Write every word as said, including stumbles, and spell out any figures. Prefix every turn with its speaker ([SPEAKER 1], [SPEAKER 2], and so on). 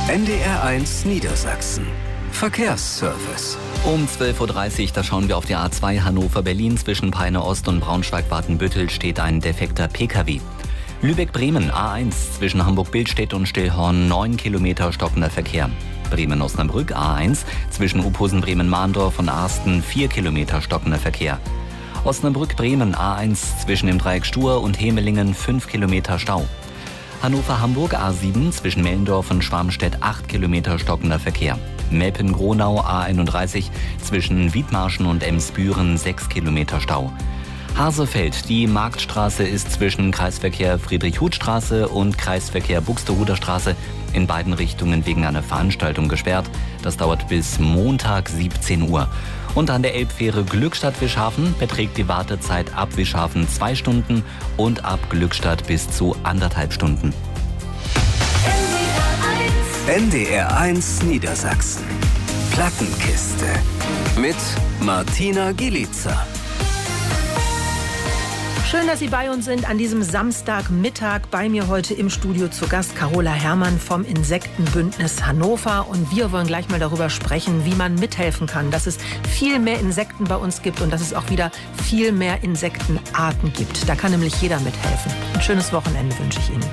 [SPEAKER 1] N D R eins Niedersachsen. Verkehrsservice.
[SPEAKER 2] Um zwölf Uhr dreißig, da schauen wir auf die A zwei Hannover-Berlin. Zwischen Peine Ost und Braunschweig-Watenbüttel steht ein defekter P K W. Lübeck-Bremen, A eins, zwischen Hamburg-Bildstedt und Stillhorn, neun Kilometer stockender Verkehr. Bremen-Osnabrück, A eins, zwischen Uphusen-Bremen-Mahndorf und Arsten, vier Kilometer stockender Verkehr. Osnabrück-Bremen, A eins, zwischen dem Dreieck Stur und Hemelingen, fünf Kilometer Stau. Hannover-Hamburg, A sieben, zwischen Mellendorf und Schwarmstedt, acht Kilometer stockender Verkehr. Meppen-Gronau, A einunddreißig, zwischen Wiedmarschen und Emsbüren, sechs Kilometer Stau. Hasefeld, die Marktstraße ist zwischen Kreisverkehr Friedrich-Huth-Straße und Kreisverkehr Buxtehuder Straße in beiden Richtungen wegen einer Veranstaltung gesperrt. Das dauert bis Montag siebzehn Uhr. Und an der Elbfähre Glückstadt-Wischhafen beträgt die Wartezeit ab Wischhafen zwei Stunden und ab Glückstadt bis zu anderthalb Stunden.
[SPEAKER 1] N D R eins Niedersachsen. Plattenkiste. Mit Martina Gielica.
[SPEAKER 3] Schön, dass Sie bei uns sind an diesem Samstagmittag. Bei mir heute im Studio zu Gast Carola Herrmann vom Insektenbündnis Hannover. Und wir wollen gleich mal darüber sprechen, wie man mithelfen kann, dass es viel mehr Insekten bei uns gibt und dass es auch wieder viel mehr Insektenarten gibt. Da kann nämlich jeder mithelfen. Ein schönes Wochenende wünsche ich Ihnen.